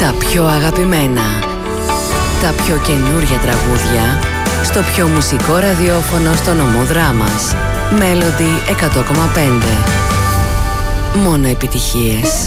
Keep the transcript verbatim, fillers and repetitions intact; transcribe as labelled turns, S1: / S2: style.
S1: Τα πιο αγαπημένα, τα πιο καινούργια τραγούδια στο πιο μουσικό ραδιόφωνο στο νομό Δράμας. Melody εκατό κόμμα πέντε. Μόνο επιτυχίες.